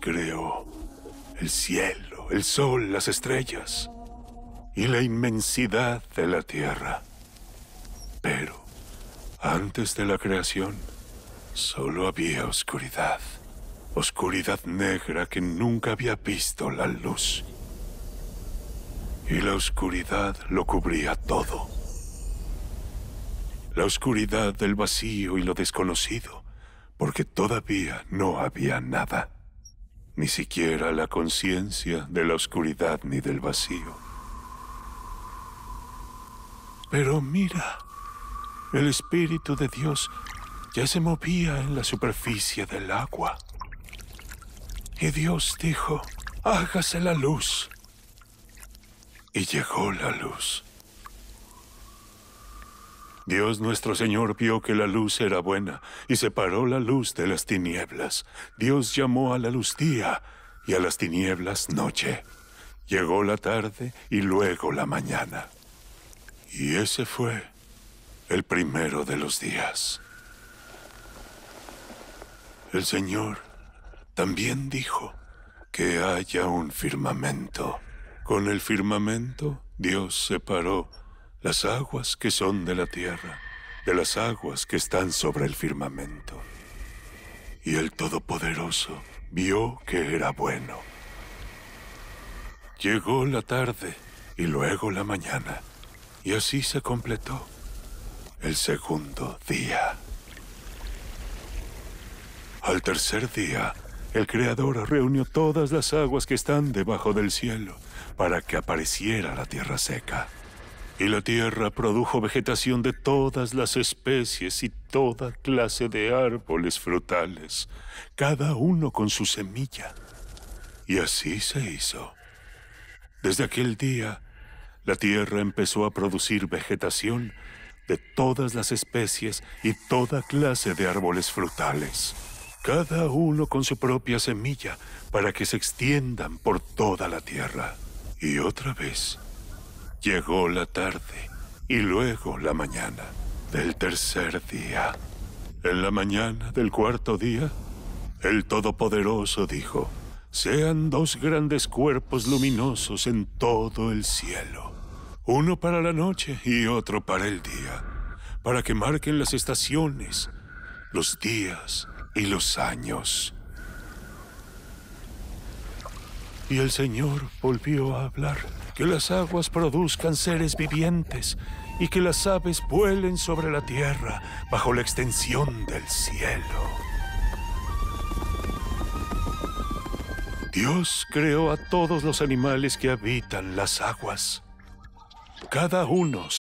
creó el cielo, el sol, las estrellas y la inmensidad de la tierra. Pero antes de la creación, solo había oscuridad. Oscuridad negra que nunca había visto la luz. Y la oscuridad lo cubría todo. La oscuridad del vacío y lo desconocido, porque todavía no había nada. Ni siquiera la conciencia de la oscuridad ni del vacío. Pero mira, el Espíritu de Dios ya se movía en la superficie del agua. Y Dios dijo, hágase la luz. Y llegó la luz. Dios nuestro Señor vio que la luz era buena y separó la luz de las tinieblas. Dios llamó a la luz día y a las tinieblas noche. Llegó la tarde y luego la mañana. Y ese fue el primero de los días. El Señor también dijo que haya un firmamento. Con el firmamento, Dios separó las aguas que son de la tierra de las aguas que están sobre el firmamento. Y el Todopoderoso vio que era bueno. Llegó la tarde y luego la mañana, y así se completó el segundo día. Al tercer día, el Creador reunió todas las aguas que están debajo del cielo para que apareciera la tierra seca. Y la tierra produjo vegetación de todas las especies y toda clase de árboles frutales, cada uno con su semilla. Y así se hizo. Desde aquel día, la tierra empezó a producir vegetación de todas las especies y toda clase de árboles frutales, cada uno con su propia semilla, para que se extiendan por toda la tierra. Y otra vez llegó la tarde y luego la mañana del tercer día. En la mañana del cuarto día, el Todopoderoso dijo, sean dos grandes cuerpos luminosos en todo el cielo, uno para la noche y otro para el día, para que marquen las estaciones, los días y los años. Y el Señor volvió a hablar, que las aguas produzcan seres vivientes y que las aves vuelen sobre la tierra bajo la extensión del cielo. Dios creó a todos los animales que habitan las aguas, cada uno